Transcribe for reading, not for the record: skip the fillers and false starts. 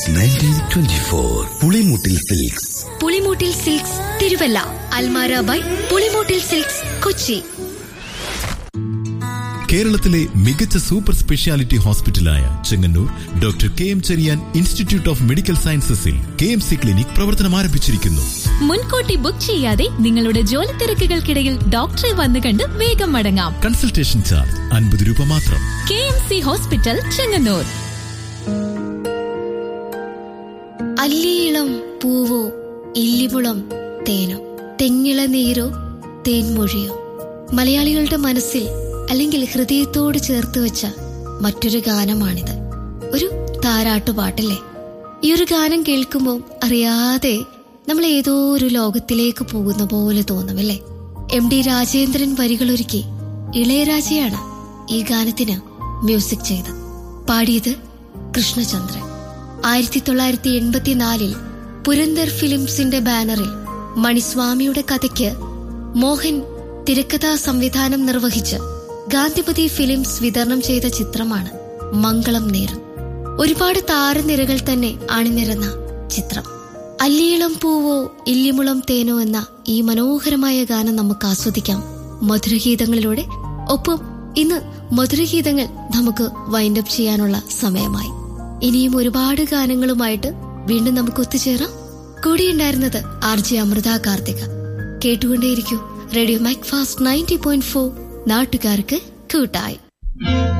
1924 Pulimoottil silks. Pulimoottil silks Thiruvalla. Almara by Pulimoottil silks Kochi. കേരളത്തിലെ മികച്ച super speciality ഹോസ്പിറ്റലായ Chengannur doctor KM Cherian institute of medical സയൻസസിൽ KMC clinic പ്രവർത്തനം ആരംഭിച്ചിരിക്കുന്നു. മുൻകൂട്ടി book ചെയ്യാതെ നിങ്ങളുടെ ജോലി തിരക്കുകൾക്കിടയിൽ ഡോക്ടറെ വന്നു കണ്ട് വേഗം മടങ്ങാം. കൺസൾട്ടേഷൻ ചാർജ് 50 രൂപ മാത്രം. KMC hospital Chengannur. അല്ലിയിളം പൂവോ ഇല്ലിമുളം തേനോ, തെങ്ങിള നീരോ തേൻമൊഴിയോ, മലയാളികളുടെ മനസ്സിൽ അല്ലെങ്കിൽ ഹൃദയത്തോട് ചേർത്ത് വെച്ച മറ്റൊരു ഗാനമാണിത്. ഒരു താരാട്ടുപാട്ടല്ലേ? ഈ ഒരു ഗാനം കേൾക്കുമ്പോൾ അറിയാതെ നമ്മൾ ഏതോ ഒരു ലോകത്തിലേക്ക് പോകുന്ന പോലെ തോന്നുമല്ലേ? MD രാജേന്ദ്രൻ വരികളൊരുക്കി ഇളയരാജയാണ് ഈ ഗാനത്തിന് മ്യൂസിക് ചെയ്ത് പാടിയത് കൃഷ്ണചന്ദ്രൻ. 1984 പുരന്ദർ ഫിലിംസിന്റെ ബാനറിൽ മണിസ്വാമിയുടെ കഥയ്ക്ക് മോഹൻ തിരക്കഥാ സംവിധാനം നിർവഹിച്ച് ഗാന്ധിപതി ഫിലിംസ് വിതരണം ചെയ്ത ചിത്രമാണ് മംഗളം നേരും. ഒരുപാട് താരനിരകൾ തന്നെ അണിനിരന്ന ചിത്രം. അല്ലിയിളം പൂവോ ഇല്ലിമുളം തേനോ എന്ന ഈ മനോഹരമായ ഗാനം നമുക്ക് ആസ്വദിക്കാം മധുരഗീതങ്ങളിലൂടെ. ഒപ്പം ഇന്ന് മധുരഗീതങ്ങൾ നമുക്ക് വൈൻഡപ്പ് ചെയ്യാനുള്ള സമയമായി. ഇനിയും ഒരുപാട് ഗാനങ്ങളുമായിട്ട് വീണ്ടും നമുക്ക് ഒത്തുചേരാം. കൂടിയുണ്ടായിരുന്നത് RJ അമൃത കാർത്തിക. കേട്ടുകൊണ്ടേയിരിക്കൂ റേഡിയോ മാക്ഫാസ്റ്റ് 90.4, നാട്ടുകാർക്ക് കൂട്ടായി.